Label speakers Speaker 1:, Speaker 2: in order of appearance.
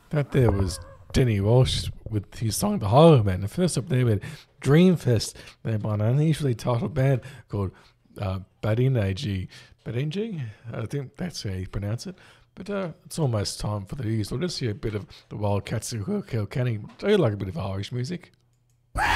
Speaker 1: That there was Denny Walsh with his song The Highwayman. The first up there with Dreamfest, they're by an unusually titled band called Badinagi. Badingi? I think that's how you pronounce it. But it's almost time for the usual. Let's hear a bit of the Wildcats of Kilkenny. Do you like a bit of Irish music?